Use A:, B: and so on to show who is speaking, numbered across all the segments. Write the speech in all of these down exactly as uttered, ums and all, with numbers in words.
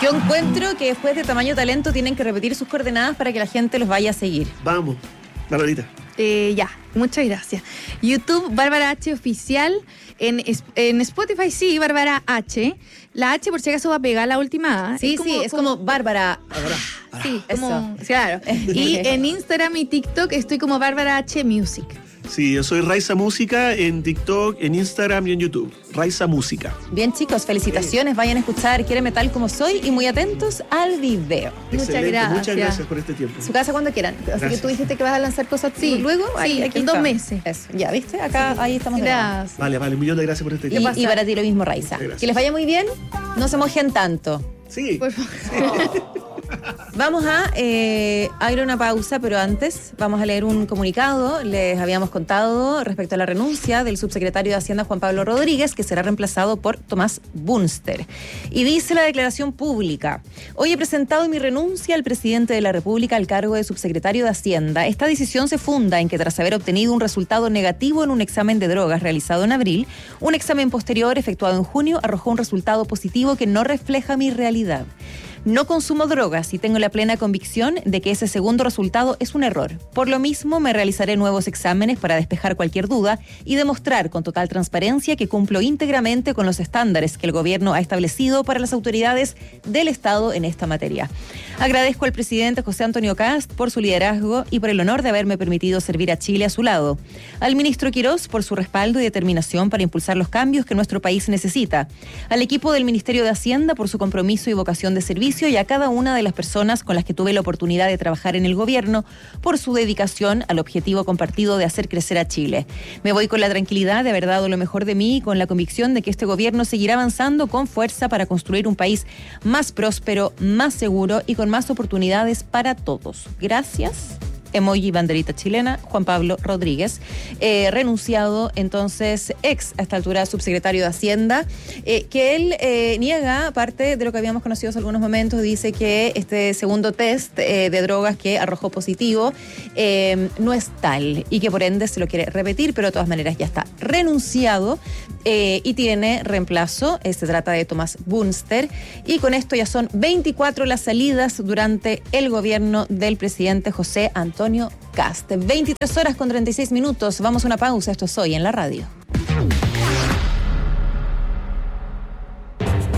A: Yo encuentro que después de Tamaño Talento tienen que repetir sus coordenadas para que la gente los vaya a seguir.
B: Vamos, Barbarita.
C: Eh, ya, muchas gracias. YouTube, Bárbara H. Oficial. En, en Spotify, sí, Bárbara H. La H, por si acaso, va a pegar la última A.
A: Sí, es como, sí, es como, como Bárbara.
B: Bárbara.
C: Sí, como, claro. Y en Instagram y TikTok estoy como Bárbara H. Music.
B: Sí, yo soy Raiza Música en TikTok, en Instagram y en YouTube. Raiza Música.
A: Bien, chicos, felicitaciones. Vayan a escuchar Quiéreme Tal Como Soy y muy atentos al video.
B: Excelente,
C: muchas gracias.
B: Muchas gracias por este tiempo.
A: Su casa cuando quieran. Así
B: Gracias.
A: que tú dijiste que vas a lanzar cosas
C: sí,
A: luego.
C: Sí,
A: ahí, aquí
C: en dos
A: está.
C: meses.
A: Eso, ya, ¿viste? Acá, sí. Ahí estamos.
C: Gracias.
B: Vale, vale, un millón de gracias por este tiempo.
A: Y, y para ti lo mismo, Raiza. Que les vaya muy bien. No se mojen tanto.
B: Sí.
C: Por favor.
A: Vamos a, eh, a ir a una pausa, pero antes vamos a leer un comunicado. Les habíamos contado respecto a la renuncia del subsecretario de Hacienda Juan Pablo Rodríguez, que será reemplazado por Tomás Bunster. Y dice la declaración pública: hoy he presentado mi renuncia al presidente de la República al cargo de subsecretario de Hacienda. Esta decisión se funda en que tras haber obtenido un resultado negativo en un examen de drogas realizado en abril, un examen posterior efectuado en junio arrojó un resultado positivo que no refleja mi realidad. No consumo drogas y tengo la plena convicción de que ese segundo resultado es un error. Por lo mismo, me realizaré nuevos exámenes para despejar cualquier duda y demostrar con total transparencia que cumplo íntegramente con los estándares que el gobierno ha establecido para las autoridades del Estado en esta materia. Agradezco al presidente José Antonio Kast por su liderazgo y por el honor de haberme permitido servir a Chile a su lado. Al ministro Quirós por su respaldo y determinación para impulsar los cambios que nuestro país necesita. Al equipo del Ministerio de Hacienda por su compromiso y vocación de servicio, y a cada una de las personas con las que tuve la oportunidad de trabajar en el gobierno por su dedicación al objetivo compartido de hacer crecer a Chile. Me voy con la tranquilidad de haber dado lo mejor de mí y con la convicción de que este gobierno seguirá avanzando con fuerza para construir un país más próspero, más seguro y con más oportunidades para todos. Gracias. Emoji banderita chilena, Juan Pablo Rodríguez, eh, renunciado entonces, ex a esta altura subsecretario de Hacienda, eh, que él eh, niega parte de lo que habíamos conocido hace algunos momentos. Dice que este segundo test eh, de drogas que arrojó positivo eh, no es tal y que por ende se lo quiere repetir, pero de todas maneras ya está renunciado eh, y tiene reemplazo. Eh, se trata de Tomás Bunster y con esto ya son veinticuatro las salidas durante el gobierno del presidente José Antonio Antonio Kast. veintitrés horas con treinta y seis minutos. Vamos a una pausa. Esto es Hoy en la Radio.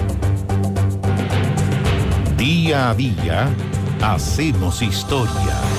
D: Día a día hacemos historia.